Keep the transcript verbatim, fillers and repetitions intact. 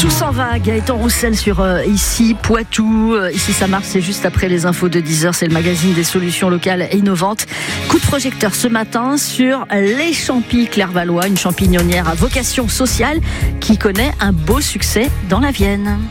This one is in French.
Tout s'en va, Gaëtan Roussel sur euh, ici, Poitou. Euh, ici, ça marche, c'est juste après les infos de dix heures. C'est le magazine des solutions locales et innovantes. Coup de projecteur ce matin sur les Champis Clairvalois, une champignonnière à vocation sociale qui connaît un beau succès dans la Vienne.